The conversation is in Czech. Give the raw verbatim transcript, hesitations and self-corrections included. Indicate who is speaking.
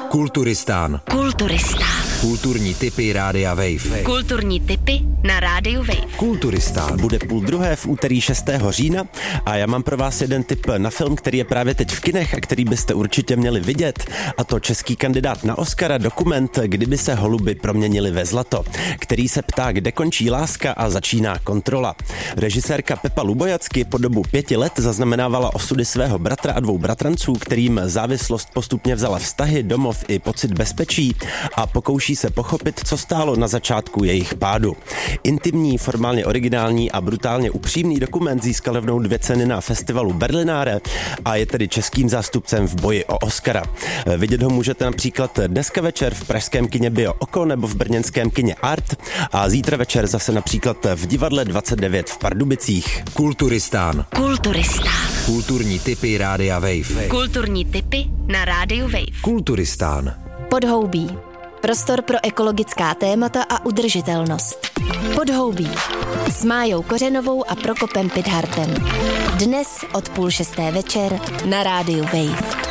Speaker 1: Kulturistán.
Speaker 2: Kulturistán.
Speaker 1: Kulturní tipy Rádia Wave.
Speaker 2: Kulturní tipy na Rádiu Wave.
Speaker 1: Kulturistán.
Speaker 3: Bude půl druhé v úterý šestého října a já mám pro vás jeden tip na film, který je právě teď v kinech a který byste určitě měli vidět, a to český kandidát na Oscara, dokument Kdyby se holuby proměnili ve zlato, který se ptá, kde končí láska a začíná kontrola. Režisérka Pepa Lubojacky po dobu pěti let zaznamenávala osudy svého bratra a dvou bratranců, kterým závislost postupně vzala vztahy, domov i pocit bezpečí, a pokouší se pochopit, co stálo na začátku jejich pádu. Intimní, formálně originální a brutálně upřímný dokument získal rovnou dvě ceny na festivalu Berlinare a je tedy českým zástupcem v boji o Oscara. Vidět ho můžete například dneska večer v pražském kině Bio Oko nebo v brněnském kině Art a zítra večer zase například v divadle dvacet devět v Pardubicích.
Speaker 1: Kulturistán.
Speaker 2: Kulturistán.
Speaker 1: Kulturní tipy Rádia Wave.
Speaker 2: Kulturní tipy na Rádiu Wave.
Speaker 1: Kulturistán.
Speaker 4: Podhoubí. Prostor pro ekologická témata a udržitelnost. Podhoubí. S Májou Kořenovou a Prokopem Pidhartem. Dnes od půl šesté večer na Rádiu Wave.